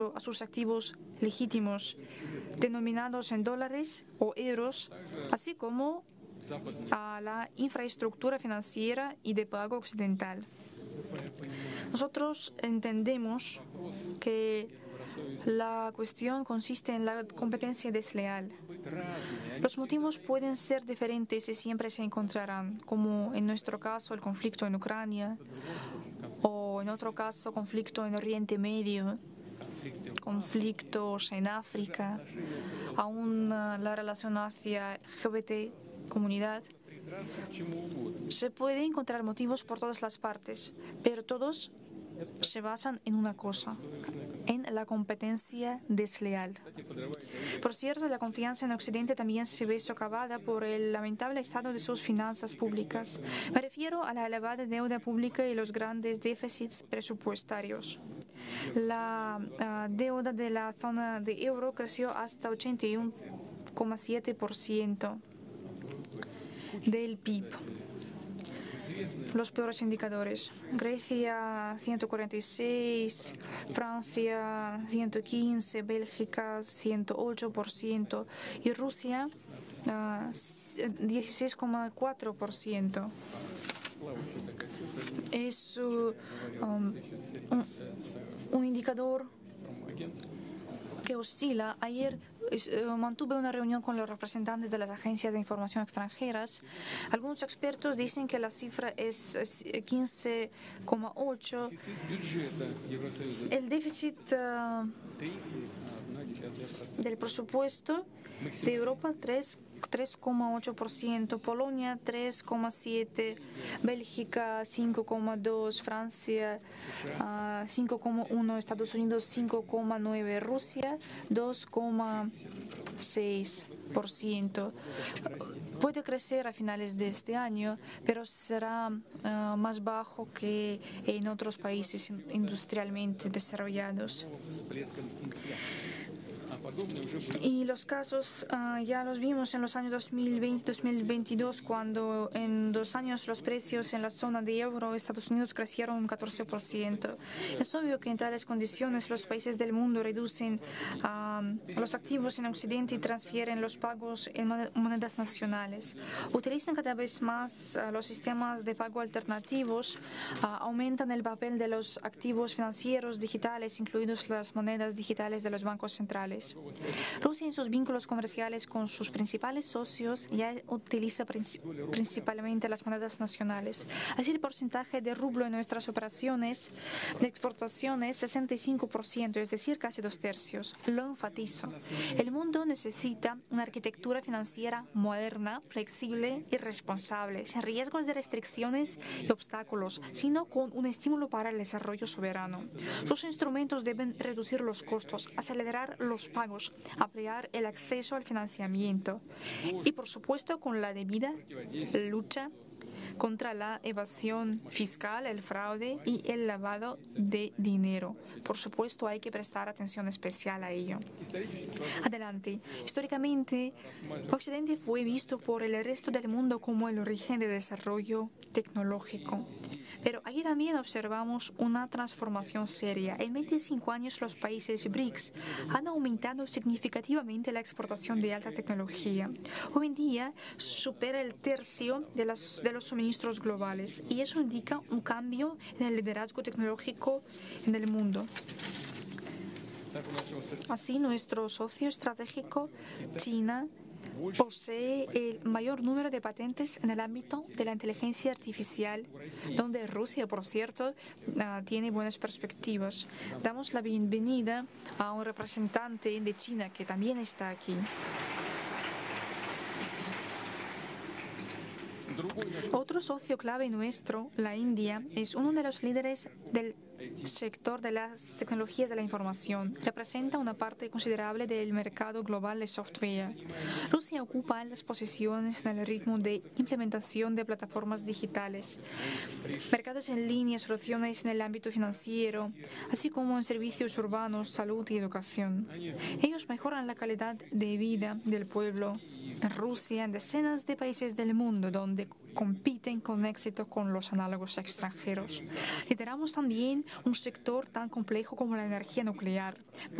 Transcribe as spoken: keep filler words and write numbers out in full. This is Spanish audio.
a sus activos legítimos denominados en dólares o euros, así como a la infraestructura financiera y de pago occidental. Nosotros entendemos que la cuestión consiste en la competencia desleal. Los motivos pueden ser diferentes y siempre se encontrarán, como en nuestro caso el conflicto en Ucrania, o en otro caso conflicto en Oriente Medio, conflictos en África, aún la relación hacia L G B T comunidad. Se puede encontrar motivos por todas las partes, pero todos se basan en una cosa, en la competencia desleal. Por cierto, la confianza en Occidente también se ve socavada por el lamentable estado de sus finanzas públicas. Me refiero a la elevada deuda pública y los grandes déficits presupuestarios. La uh, deuda de la zona de euro creció hasta ochenta y uno coma siete por ciento del P I B. Los peores indicadores: Grecia ciento cuarenta y seis, Francia ciento quince, Bélgica ciento ocho por ciento y Rusia uh, dieciséis coma cuatro por ciento. Es uh, um, un, un indicador que oscila. Ayer eh, mantuve una reunión con los representantes de las agencias de información extranjeras. Algunos expertos dicen que la cifra es, es quince coma ocho. El déficit uh, del presupuesto de Europa tres coma ocho por ciento, Polonia tres coma siete por ciento, Bélgica cinco coma dos por ciento, Francia uh, cinco coma uno por ciento, Estados Unidos cinco coma nueve por ciento, Rusia dos coma seis por ciento. Puede crecer a finales de este año, pero será uh, más bajo que en otros países industrialmente desarrollados. Y los casos uh, ya los vimos en los años dos mil veinte dos mil veintidós, cuando en dos años los precios en la zona de euro Estados Unidos crecieron un catorce por ciento. Es obvio que en tales condiciones los países del mundo reducen uh, los activos en Occidente y transfieren los pagos en monedas nacionales. Utilizan cada vez más uh, los sistemas de pago alternativos, uh, aumentan el papel de los activos financieros digitales, incluidos las monedas digitales de los bancos centrales. Rusia en sus vínculos comerciales con sus principales socios ya utiliza principalmente las monedas nacionales. Así, el porcentaje de rublo en nuestras operaciones de exportación es sesenta y cinco por ciento, es decir, casi dos tercios. Lo enfatizo. El mundo necesita una arquitectura financiera moderna, flexible y responsable, sin riesgos de restricciones y obstáculos, sino con un estímulo para el desarrollo soberano. Sus instrumentos deben reducir los costos, acelerar los pagos, ampliar el acceso al financiamiento y, por supuesto, con la debida lucha contra la evasión fiscal, el fraude y el lavado de dinero. Por supuesto, hay que prestar atención especial a ello. Adelante. Históricamente, Occidente fue visto por el resto del mundo como el origen de desarrollo tecnológico. Pero aquí también observamos una transformación seria. En veinticinco años, los países B R I C S han aumentado significativamente la exportación de alta tecnología. Hoy en día supera el tercio de, las, de los suministros globales, y eso indica un cambio en el liderazgo tecnológico en el mundo. Así, nuestro socio estratégico, China, posee el mayor número de patentes en el ámbito de la inteligencia artificial, donde Rusia, por cierto, uh, tiene buenas perspectivas. Damos la bienvenida a un representante de China que también está aquí. Otro socio clave nuestro, la India, es uno de los líderes del sector de las tecnologías de la información. Representa una parte considerable del mercado global de software. Rusia ocupa altas posiciones en el ritmo de implementación de plataformas digitales, mercados en línea, soluciones en el ámbito financiero, así como en servicios urbanos, salud y educación. Ellos mejoran la calidad de vida del pueblo en Rusia, en decenas de países del mundo donde compiten con éxito con los análogos extranjeros. Lideramos también un sector tan complejo como la energía nuclear.